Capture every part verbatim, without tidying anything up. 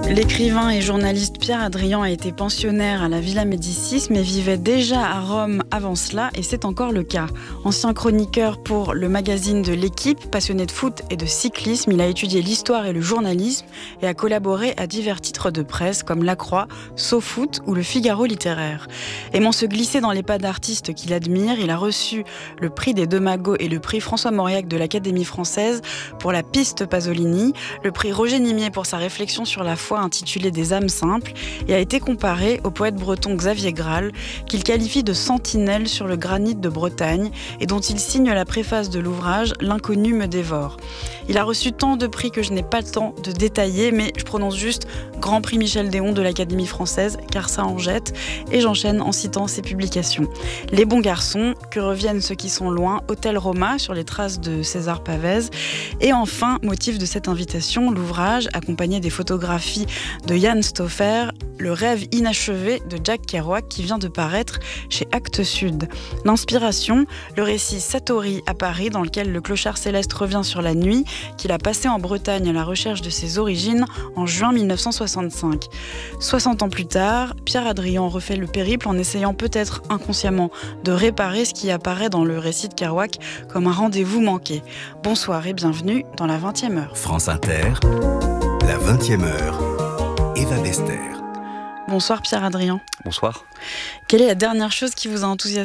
L'écrivain et journaliste Pierre Hadrian a été pensionnaire à la Villa Médicis, mais vivait déjà à Rome avant cela, et c'est encore le cas. Ancien chroniqueur pour le magazine de l'Équipe, passionné de foot et de cyclisme, il a étudié l'histoire et le journalisme et a collaboré à divers titres de presse comme La Croix, SoFoot ou Le Figaro littéraire. Aimant se glisser dans les pas d'artistes qu'il admire, il a reçu le prix des Deux Magots et le prix François Mauriac de l'Académie française pour La Piste Pasolini, le prix Roger Nimier pour sa réflexion sur la foi intitulé Des âmes simples, et a été comparé au poète breton Xavier Graal, qu'il qualifie de sentinelle sur le granit de Bretagne et dont il signe la préface de l'ouvrage L'inconnu me dévore. Il a reçu tant de prix que je n'ai pas le temps de détailler, mais je prononce juste Grand Prix Michel Déon de l'Académie française, car ça en jette, et j'enchaîne en citant ses publications. Les bons garçons, Que reviennent ceux qui sont loin, Hôtel Roma sur les traces de César Pavese, et enfin, motif de cette invitation, l'ouvrage, accompagné des photographies de Jan Stoffer, Le rêve inachevé de Jack Kerouac, qui vient de paraître chez Actes Sud. L'inspiration, le récit Satori à Paris, dans lequel le clochard céleste revient sur la nuit qu'il a passée en Bretagne à la recherche de ses origines en juin mille neuf cent soixante-cinq. soixante ans plus tard, Pierre Hadrian refait le périple en essayant peut-être inconsciemment de réparer ce qui apparaît dans le récit de Kerouac comme un rendez-vous manqué. Bonsoir et bienvenue dans la vingtième heure. France Inter, la vingtième heure, Eva Bester. Bonsoir Pierre Hadrian. Bonsoir. Quelle est la dernière chose qui vous a enthousiasmé ?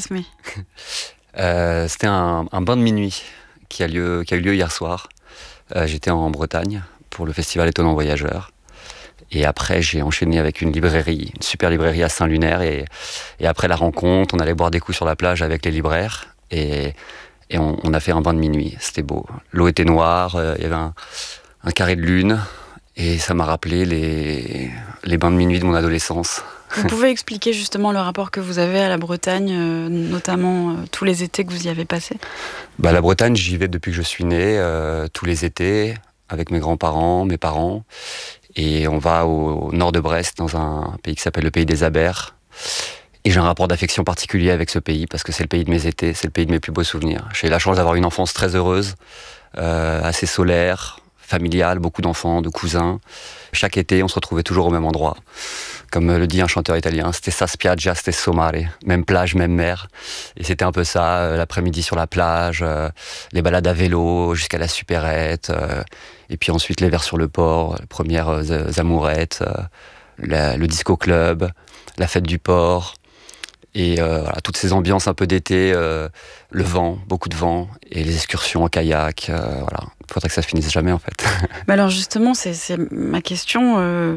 euh, C'était un, un bain de minuit qui a, lieu, qui a eu lieu hier soir. Euh, j'étais en Bretagne pour le festival Étonnant Voyageur. Et après, j'ai enchaîné avec une librairie, une super librairie à Saint-Lunaire. Et, et après la rencontre, on allait boire des coups sur la plage avec les libraires. Et, et on, on a fait un bain de minuit. C'était beau. L'eau était noire, euh, il y avait un, un carré de lune. Et ça m'a rappelé les, les bains de minuit de mon adolescence. Vous pouvez expliquer justement le rapport que vous avez à la Bretagne, euh, notamment euh, tous les étés que vous y avez passés ? Bah, la Bretagne, j'y vais depuis que je suis né, euh, tous les étés, avec mes grands-parents, mes parents. Et on va au, au nord de Brest, dans un pays qui s'appelle le pays des Abers. Et j'ai un rapport d'affection particulier avec ce pays, parce que c'est le pays de mes étés, c'est le pays de mes plus beaux souvenirs. J'ai eu la chance d'avoir une enfance très heureuse, euh, assez solaire, familiale, beaucoup d'enfants, de cousins. Chaque été, on se retrouvait toujours au même endroit. Comme le dit un chanteur italien, stessa spiaggia, stesso mare. Même plage, même mer. Et c'était un peu ça, euh, l'après-midi sur la plage, euh, les balades à vélo jusqu'à la supérette, euh, et puis ensuite les verres sur le port, les premières euh, amourettes, euh, la, le disco club, la fête du port. Et euh, voilà, toutes ces ambiances un peu d'été, euh, le vent, beaucoup de vent, et les excursions en kayak, euh, voilà. Il faudrait que ça se finisse jamais, en fait. Mais alors justement, c'est, c'est ma question. Euh,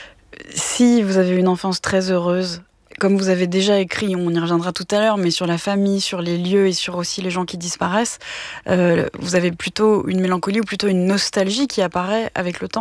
si vous avez une enfance très heureuse, comme vous avez déjà écrit, on y reviendra tout à l'heure, mais sur la famille, sur les lieux et sur aussi les gens qui disparaissent, euh, vous avez plutôt une mélancolie ou plutôt une nostalgie qui apparaît avec le temps ?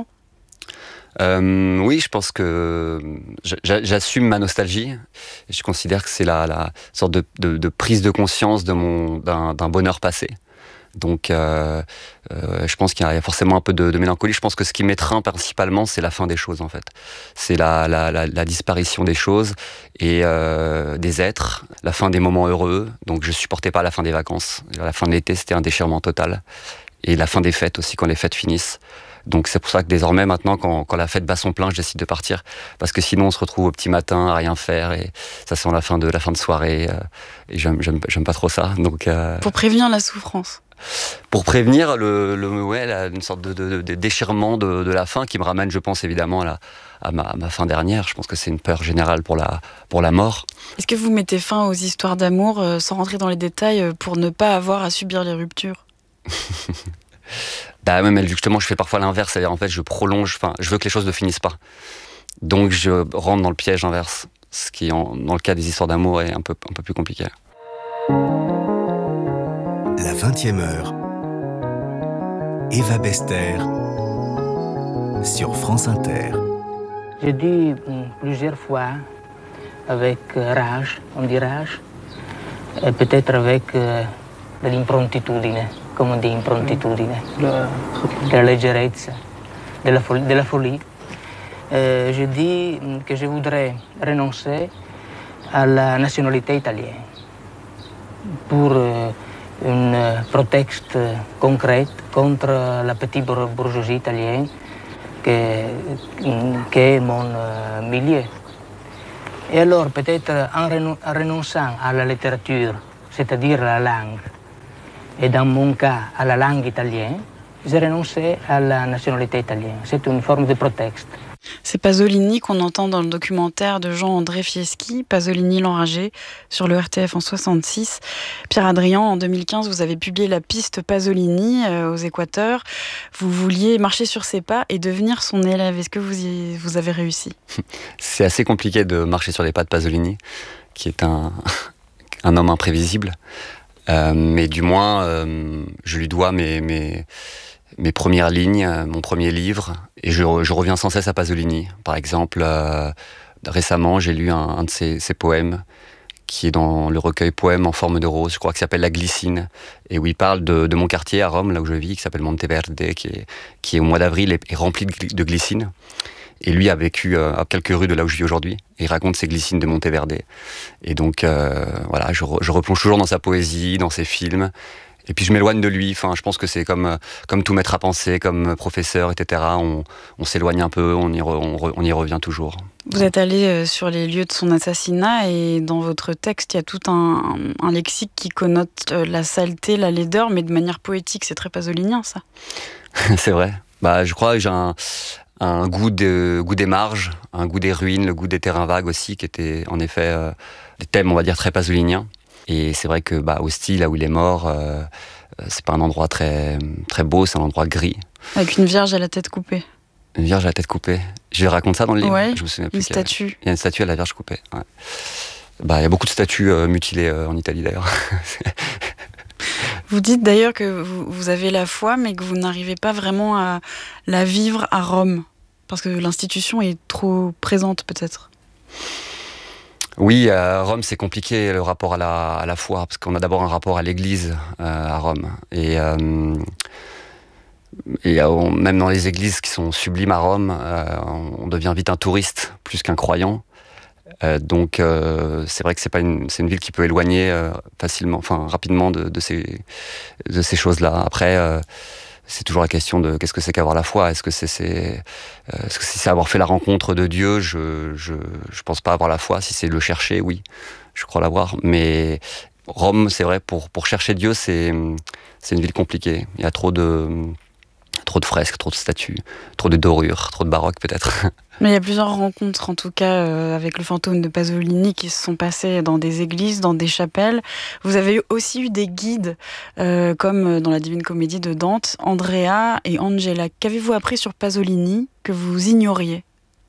Euh, oui, je pense que j'assume ma nostalgie. Je considère que c'est la, la sorte de, de, de prise de conscience de mon, d'un, d'un bonheur passé. Donc, euh, euh, je pense qu'il y a forcément un peu de, de mélancolie. Je pense que ce qui m'étreint principalement, c'est la fin des choses, en fait. C'est la, la, la, la disparition des choses et euh, des êtres, la fin des moments heureux. Donc, je supportais pas la fin des vacances. La fin de l'été, c'était un déchirement total. Et la fin des fêtes aussi, quand les fêtes finissent. Donc c'est pour ça que désormais, maintenant, quand, quand la fête bat son plein, je décide de partir. Parce que sinon, on se retrouve au petit matin à rien faire. Et ça sent la fin de, la fin de soirée. Euh, et j'aime, j'aime, j'aime pas trop ça. Donc, euh, pour prévenir la souffrance. Pour prévenir le, le, ouais, la, une sorte de, de, de déchirement de, de la fin qui me ramène, je pense, évidemment, à, la, à, ma, à ma fin dernière. Je pense que c'est une peur générale pour la, pour la mort. Est-ce que vous mettez fin aux histoires d'amour, euh, sans rentrer dans les détails, euh, pour ne pas avoir à subir les ruptures ? Bah ouais, mais justement, je fais parfois l'inverse. C'est-à-dire, en fait, je prolonge, enfin, je veux que les choses ne finissent pas. Donc, je rentre dans le piège inverse. Ce qui, en, dans le cas des histoires d'amour, est un peu, un peu plus compliqué. La vingtième heure, Eva Bester, sur France Inter. J'ai dit plusieurs fois, avec rage, on dit rage, et peut-être avec euh, de l'improntitudine, come on dit improntitudine, della leggerezza, della, fol- della folie. Euh, je dis que je voudrais renoncer à la nationalité italienne pour euh, un prétexte concret contre la petite bourgeoisie italienne que, qu'est mon euh, milieu. Et alors, peut-être en, renou- en renonçant à la littérature, c'est-à-dire la langue, et dans mon cas à la langue italienne, j'ai renoncé à la nationalité italienne. C'est une forme de prétexte. C'est Pasolini qu'on entend dans le documentaire de Jean-André Fieschi, Pasolini l'enragé, sur le R T F en soixante-six. Pierre-Adrien, en deux mille quinze, vous avez publié la piste Pasolini euh, aux Équateurs. Vous vouliez marcher sur ses pas et devenir son élève. Est-ce que vous, y, vous avez réussi ? C'est assez compliqué de marcher sur les pas de Pasolini, qui est un, un homme imprévisible. Euh, mais du moins, euh, je lui dois mes... mes mes premières lignes, mon premier livre, et je, je reviens sans cesse à Pasolini. Par exemple, euh, récemment, j'ai lu un, un de ses, ses poèmes, qui est dans le recueil Poèmes en forme de rose, je crois qu'il s'appelle La Glycine, et où il parle de, de mon quartier à Rome, là où je vis, qui s'appelle Monteverde, qui est, qui est au mois d'avril est, est rempli de, de glycine. Et lui a vécu euh, à quelques rues de là où je vis aujourd'hui, et il raconte ces glycines de Monteverde. Et donc, euh, voilà, je, re, je replonge toujours dans sa poésie, dans ses films. Et puis je m'éloigne de lui. Enfin, je pense que c'est comme comme tout maître à penser, comme professeur, et cetera. On, on s'éloigne un peu, on y, re, on, re, on y revient toujours. Vous êtes allé sur les lieux de son assassinat et dans votre texte, il y a tout un, un lexique qui connote la saleté, la laideur, mais de manière poétique. C'est très pasolinien, ça. C'est vrai. Bah, je crois que j'ai un, un goût, de, goût des marges, un goût des ruines, le goût des terrains vagues aussi, qui étaient en effet euh, des thèmes, on va dire, très pasoliniens. Et c'est vrai que bah, Ostie, là où il est mort, euh, c'est pas un endroit très, très beau, c'est un endroit gris. Avec une vierge à la tête coupée. Une vierge à la tête coupée. Je raconte ça dans le livre. Ouais, je me souviens plus une statue. Il y a une statue à la vierge coupée. Ouais. Bah, il y a beaucoup de statues euh, mutilées euh, en Italie d'ailleurs. Vous dites d'ailleurs que vous, vous avez la foi, mais que vous n'arrivez pas vraiment à la vivre à Rome, parce que l'institution est trop présente peut-être. Oui, à Rome, c'est compliqué le rapport à la, à la foi, parce qu'on a d'abord un rapport à l'Église euh, à Rome. Et, euh, et on, même dans les églises qui sont sublimes à Rome, euh, on devient vite un touriste plus qu'un croyant. Euh, donc, euh, c'est vrai que c'est pas une, c'est une ville qui peut éloigner euh, facilement, enfin rapidement de, de ces, de ces choses-là. Après. Euh, C'est toujours la question de qu'est-ce que c'est qu'avoir la foi. Est-ce que c'est, c'est, euh, est-ce que c'est avoir fait la rencontre de Dieu? Je, je, je pense pas avoir la foi. Si c'est le chercher, oui, je crois l'avoir. Mais Rome, c'est vrai, pour pour chercher Dieu, c'est c'est une ville compliquée. Il y a trop de trop de fresques, trop de statues, trop de dorures, trop de baroque peut-être. Mais il y a plusieurs rencontres, en tout cas, euh, avec le fantôme de Pasolini qui se sont passées dans des églises, dans des chapelles. Vous avez aussi eu des guides, euh, comme dans la Divine Comédie de Dante, Andrea et Angela. Qu'avez-vous appris sur Pasolini que vous ignoriez ?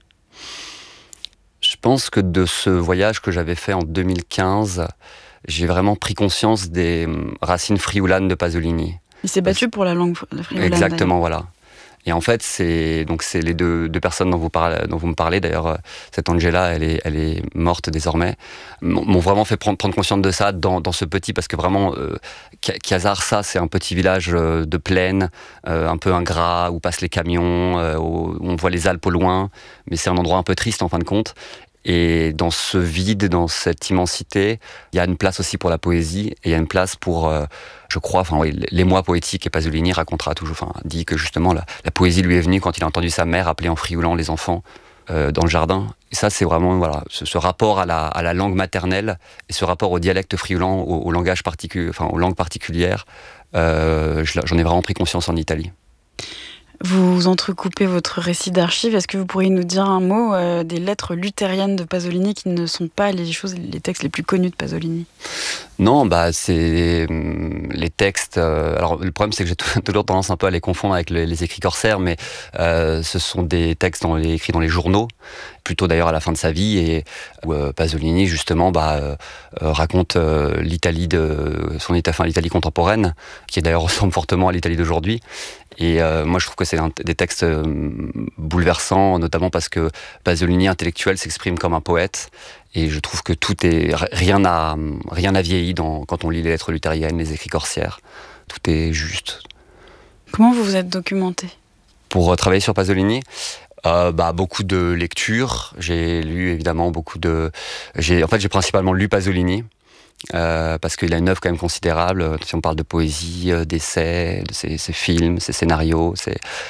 Je pense que de ce voyage que j'avais fait en deux mille quinze, j'ai vraiment pris conscience des racines frioulanes de Pasolini. Il s'est battu pour la langue friolane. Exactement, voilà. Et en fait, c'est donc c'est les deux, deux personnes dont vous parlez, dont vous me parlez. D'ailleurs, cette Angela, elle est, elle est morte désormais. M'ont vraiment fait prendre, prendre conscience de ça dans, dans ce petit, parce que vraiment, euh, Chiasarsa, c'est un petit village de plaine, euh, un peu ingrat, où passent les camions, euh, où on voit les Alpes au loin, mais c'est un endroit un peu triste en fin de compte. Et dans ce vide, dans cette immensité, il y a une place aussi pour la poésie, et il y a une place pour, euh, je crois, enfin oui, l'émoi poétique. Et Pasolini racontera toujours, enfin dit que justement la, la poésie lui est venue quand il a entendu sa mère appeler en frioulant les enfants euh, dans le jardin. Et ça, c'est vraiment voilà, ce, ce rapport à la, à la langue maternelle et ce rapport au dialecte frioulant, au, au langage particulier, enfin aux langues particulières. Euh, j'en ai vraiment pris conscience en Italie. Vous entrecoupez votre récit d'archives. Est-ce que vous pourriez nous dire un mot euh, des lettres luthériennes de Pasolini qui ne sont pas les choses, les textes les plus connus de Pasolini? Non, bah c'est les textes. Euh, alors le problème, c'est que j'ai toujours tendance un peu à les confondre avec les, les écrits corsaires, mais euh, ce sont des textes dans les, écrits dans les journaux, plutôt d'ailleurs à la fin de sa vie, et où euh, Pasolini justement bah, euh, raconte euh, l'Italie de son enfin, l'Italie contemporaine, qui d'ailleurs ressemble fortement à l'Italie d'aujourd'hui. Et euh, moi, je trouve que c'est un, des textes euh, bouleversants, notamment parce que Pasolini intellectuel s'exprime comme un poète. Et je trouve que tout est rien n'a rien n'a vieilli dans, quand on lit les lettres luthériennes, les écrits corsaires. Tout est juste. Comment vous vous êtes documenté pour euh, travailler sur Pasolini? Euh, bah, beaucoup de lectures. J'ai lu évidemment beaucoup de. J'ai en fait j'ai principalement lu Pasolini. Euh, parce qu'il a une œuvre quand même considérable, si on parle de poésie, euh, d'essais, de ses, ses films, ses scénarios, ses...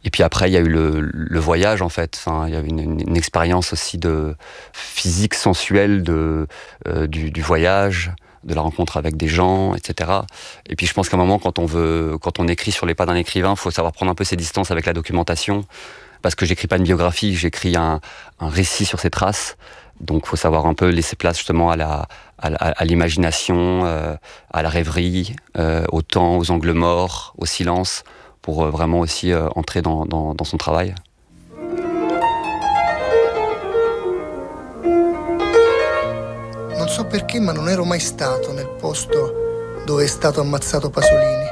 Et puis après, il y a eu le, le voyage, en fait. Enfin, il y a eu une, une, une expérience aussi de physique, sensuelle de, euh, du, du voyage, de la rencontre avec des gens, et cetera. Et puis je pense qu'à un moment, quand on veut, quand on écrit sur les pas d'un écrivain, il faut savoir prendre un peu ses distances avec la documentation, parce que j'écris pas une biographie, j'écris un, un récit sur ses traces. Donc il faut savoir un peu laisser place justement à la, à, à l'imagination, euh, à la rêverie, euh, au temps, aux angles morts, au silence, pour euh, vraiment aussi euh, entrer dans, dans, dans son travail. Non so perché, ma non ero mai stato nel posto dove è stato ammazzato Pasolini.